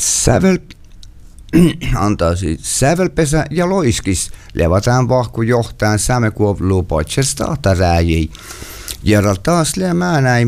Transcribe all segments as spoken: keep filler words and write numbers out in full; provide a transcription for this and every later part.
Sävel, antaisi sävelpesä ja loiskis levataan vahku johtajan sämekuovluu poitsesta rääjiä. Järjellä taas läämää näin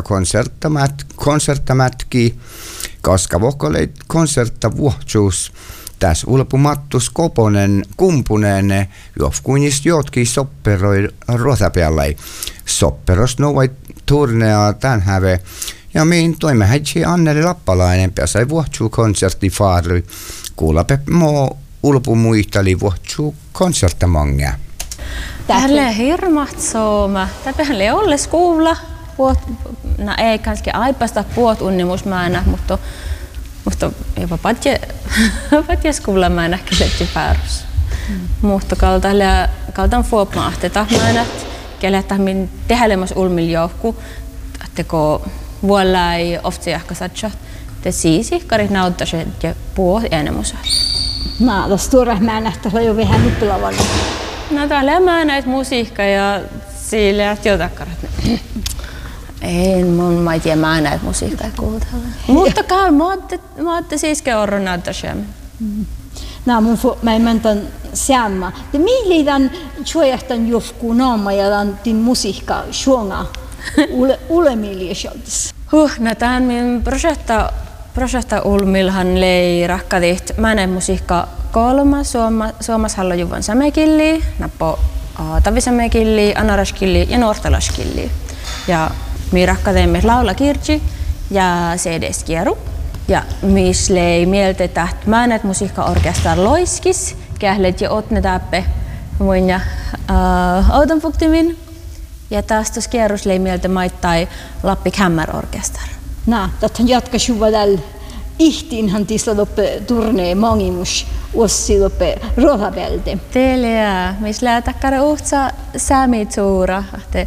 musiikkakonserttamätki, koska vokoleit konsertta vuohtsuus. Tässä ulpu Mattus Koponen kumpunen johkuinis jotkin sopperoi rotapeallai. Sopperos novai turnea tän häve. Ja min toimme häitsi Anneli Lappalainen pääsai vuohtsuu konsertti faarui. Kuulape mo ulpu muistali vuohtsuu konserttamangia. Tälle hirmat sooma. Tälle olles kuulla. No ei kanske aipasta puot unnimusmäänä, mutta mutta jopa patje patje skuulla mä näkki setti päärs. Mutta kaltalle kaltan fuopma ahteta määnä, keletta min tehelemas ulmil johku, teko vuollai ofti ehkä satsa. Te siisi karit nauttaset ja puo enemusa. No, das stora määnä tällä jo vähän nuppilavalla. No tällä mä näet musiikka ja sillä jotakin. Ei, mun mä en tiedä, mä en näet musiikkaa kuuntella. Mutta kai, mä ootte siiske orron näyttäisiämme. No, mun mä en mennä säämä. Te mihin tämän suojahtan joskus naama ja tämän musiikkaa suonga ulemiljeseltis? Huh, no tämän min projekta, projekta ulmilhan lei rakkadit. Mä näen musiikka kolma, suoma, suomas hallo juvan sämekilli, nappo tavisämekilli, anaraskilli ja nuortalaskilli. Ja mi rakkateemme laula kirji ja C D-skieru. Ja mis lei mieltä täht määnet musiikkaorkestar loiskis, kählet ja otne täppe muin ja uh, autonfuktimin. Ja taas tuossa kierrus lei mieltä maittai Lappi Kämmärorkestar. No, tähän jatkasuva tällä ihtiinhan tisla loppe turnee mangimus ossi loppe rohapelte. Teillä, mis lää takkara uhtsa säämitsuura.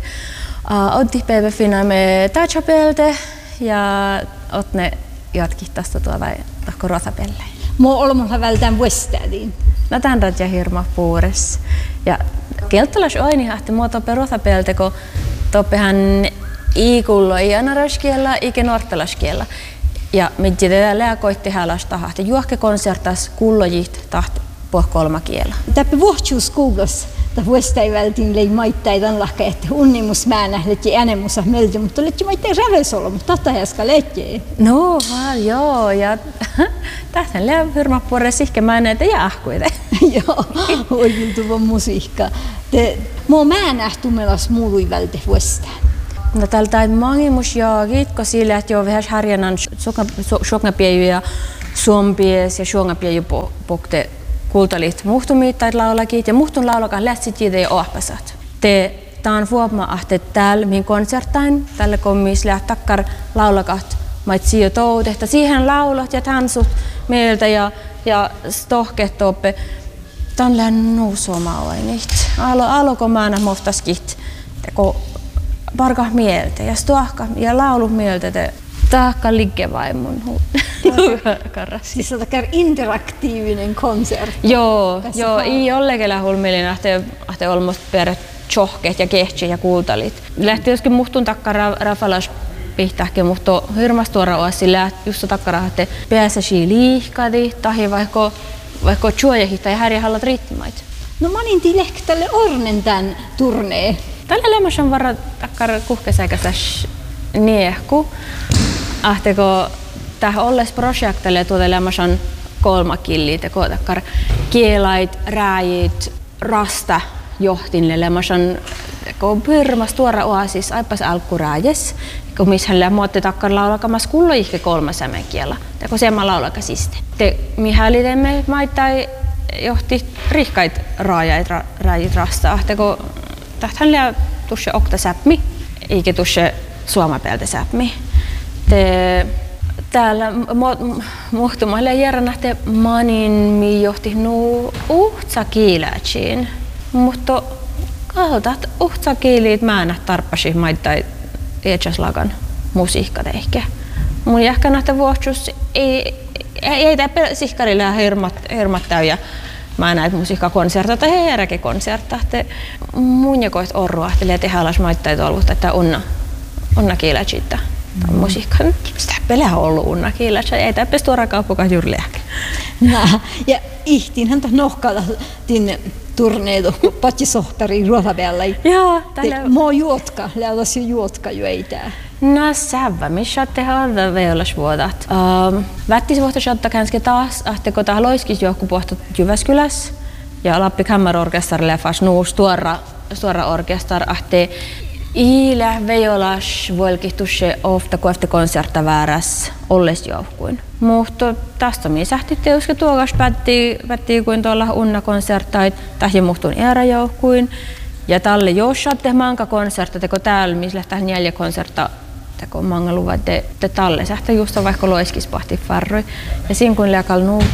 Uh, Otti päiväfinä me tachapelte ja otne jatki tästä tuo vai tahko rotapelle. Mo olemme vältään vuostäädiin. No tän ratja hirma puures. Ja keltalas oini hahti mua toppe rotapelte, kun toppehan iikullo ei anaraskiella, eikä nuortalaskiella. Ja mitji tätä lääkoitti hälasta hahti juohke konsertas kullojit tahti puh kolma kiela. Täppä vuohtsuus kuulos. Tämä vuostäivältiin lei maittaidan lahka, että unnimus määnä lehti enemusa melti, mutta lehti maittain rävesolo, mutta tätä jäskä lehti. No, vaan joo, ja tähän lää hirma puolelle sihke määnä, että jäähkuite. Joo, oikein musiikka. Mua määnähtu melas muului välte vuostään. No tältä mangimus jaagit, kun sillä, että joo vähän harjanan soknapiejy ja suompies ja suongapiejy pokte kuultalit muhtumit tai laulakit ja muhtun laulakaan lähtsit siitä ja ohpasat. Te taan vuopma ahte täällä min konsertain, tällä kommis läht takkar laulakat mait sijo toutehta. Siihen laulat ja tansut meiltä ja, ja stohket toppe. Tän lään nuusoma oinit. Alo, aloko määnä moftaskit. Teko parkah mieltä ja stohka ja laulu mieltä te. Taakka liikevaimun karras. Siis on takar interaktiivinen konsertti. Joo, joo, ei ollegella hulmillin ahte ahte olmost per chohket ja kehtsi ja kuultalit. Lähti joskin muhtun takkara rafalas pihtähke muhto hirmas tuora oasi läht just takkara ahte pääsäsi liihkadi tahi vaikka vaikka chuojehita ja häri hallat ritmait. No maninti lehtälle ornen tän turnee. Tällä lämmäs on varra takkara kuhkesäkäsäs niehku. Ahteko täh olles projektille tuotelemmas on kolma killiä teko takkar kielait, rääjit, rasta johtinle lemmas on teko pyrmas tuora oasis aipas alkurääjes, kun mishän lää muotte takkar laulakamas kullo ihke kolma sämen kiela, teko semma laulakasiste. Te mihälitemme maittai johti rihkait raajait ra, rääjit rasta, ahteko tähthän lää tusse okta säpmi, eikä tusse suomapeltä säpmi. Te täällä muhtumalle järnähte manin mi johti nuu uhtsa kiilätsiin, mutta kaltat uhtsa kiiliit määnä tarppasi maittai eetsäslagan musiikka tehkä. Mun jähkä nähtä vuohtus ei ei tää sihkarilla hirmat hirmat täyjä mä näet musiikkakonsertta tai heräke konsertta te mun jakoit orruahtelee tehdä alas maittai tolvusta että onna onna kiilätsiitä. mm. musiikkaan. Sitä pelää ollut unnakilla, se ei täppä tuoda kaupukaan jyrliäkin. Ja ihtiinhän tämä nohkalla tinne turneedo, kun patsi sohtari ruohapealla. Joo, tällä... Moo juotka, lähdössä jo juotka jo ei tää. No sävä, missä tehdään veolasvuodat. Um, Vättis vuotta shotta kanske taas, että kun tähän loiskis joku pohtat Jyväskylässä ja Lappi Kammarorkestarille fast nuus stora, stora orkestar, että Iilä veolas vuolkihtusse ofta kun efter konserta vääräs olles jouhkuin. Mutta tästä mi sähti teuske tuokas päätti, päätti kuin tuolla unna konsertait, tähi muhtun era jouhkuin. Ja tälle jos saatte manka konserta, teko täällä, missä lähtee neljä konserta, teko manga luvat, te, te tälle sähtä just on vaikka loiskis pahti farrui. Ja siinä kun liakal nu,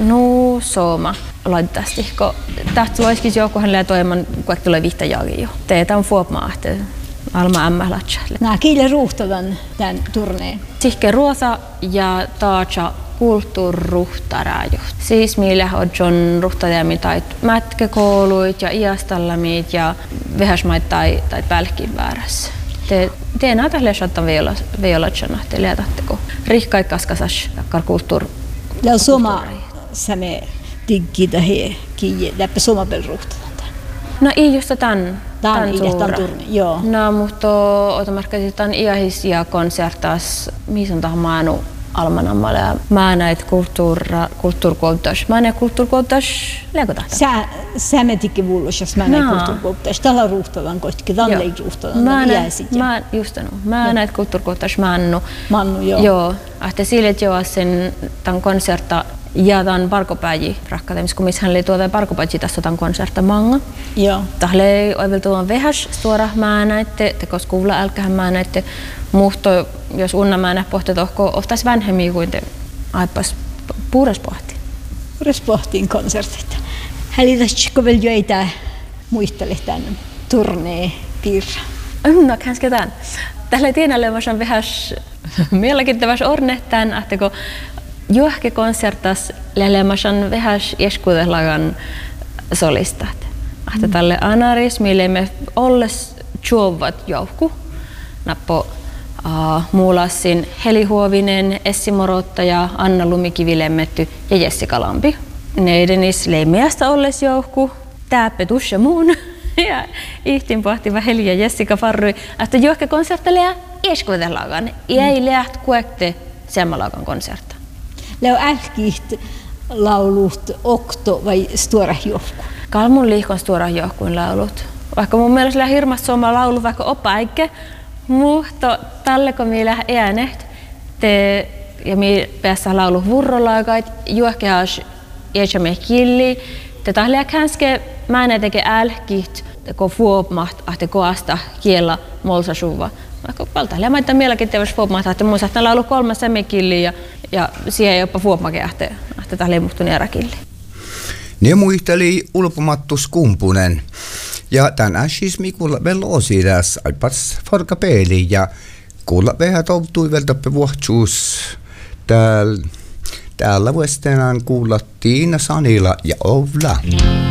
nu sooma laittasti, kun tähtä loiskis joukkuhan liä toiman, kun tulee vihta jagi jo. Teitä on fuopmaa, että Alma Ämmä Latsalle. Nää kiille ruuhtavan tämän turneen? Sihke Ruosa ja taatsa kulttuurruhtaraaju. Siis meillä on John ruhtajami tai mätkäkouluit ja iastallamit ja vehäsmait tai, tai pälkin väärässä. Te, te näitä lesattan veolatsana, te lietatteko rihkai kaskasas takkar kulttuur. Ja soma säme tiggitä he kiinni läppä somapel ruhtavan. No ei just tämän, tämän suura. Joo. No, mutta otamarkkasi tämän iähis ja konsertas, missä on tähän maanu almanammalle ja mä näet kulttuurkoulutus. Mä näet kulttuurkoulutus, leeko tahtaa? Sä, sä me tikki vullus, jos mä näet kulttuurkoulutus. Tällä on ruhtavan kohtiki, tällä ei ruhtavan. Mä näet, mä, just no, mä näet kulttuurkoulutus Mannu. Mannu, joo. Joo, että sille joo sen tämän konserta ja tämän parkopäji rakkatemis, kun missä hän oli tuota parkopäji tässä tämän konserta manga. Joo. Tähle oivel tuon vehäs suora mä näette, te koska kuulla älkähän mä näette. Muhto, jos unna mä näet pohti tohko, oftais vanhemmin kuin te aipas puures pohti. Puures pohtiin konsertit. Hälitäisikö vielä joita muistele tämän turneen piirra? No, kanske tämän. Tällä tiedälle on vehäs mielenkiintois orne tämän, että kun Juhke konsertas lählemään vähäs eskuudelagan solistat. Ahte tälle anaris, mille me olles juovat jouhku. Nappo uh, muulassin Heli Huovinen, Essi Morottaja, Anna Lumikivilemmetty ja Jessica Lampi. Neidenis leimeästä olles jouhku, tääppe tusse muun. Ja ihtin pohtiva Heli ja Jessica farrui, että Juhke konserttelee eskuudelagan. Ei läht kuekte semmalagan konserta. Leu älkiht laulut okto vai stora johku? Kalmun liikon stora johkuin laulut. Vaikka mun mielestä lää hirmasta soma laulu vaikka opaike, mutta tälle kun mi lää ääneht, te ja mi päässä laulu vurrolaagait, juohkehaas jätsä killi, te tahlea känske mä näin teke älkiht, kun fuopmaht, ahte koasta kiellä molsasuva. Vaikka valtailla maita mielenkin teväs fuopmaht, että mun saattaa laulu kolme semikilliä ja ja siihen jopa fuopmake ahte, ahte tähän muhtun eräkilli. Ne muisteli Ulpomattus Kumpunen. Ja tänään siis mikulla velosi tässä aipas forkapeili ja kuulla vähän toutui vielä toppe vuohtsuus. Täällä, täällä vuostenaan kuulla Tiina Sanila ja Oula.